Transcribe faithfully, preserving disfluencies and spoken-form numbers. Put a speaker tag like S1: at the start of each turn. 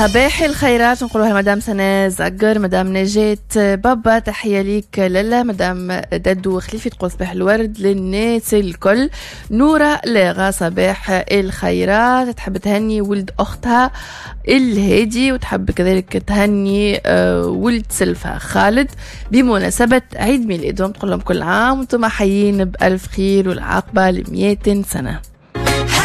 S1: صباح الخيرات نقولوها مدام سناء زقر، مدام نجاة بابا، تحية ليك لالا، مدام ددو خليفي تقول صباح الورد للناس الكل. نورة لاغا صباح الخيرات، تحب تهني ولد أختها الهادي، وتحب كذلك تهني ولد سلفها خالد بمناسبة عيد ميلادهم، تقول لهم كل عام وانتم حيين بألف خير والعاقبة لمئة سنة.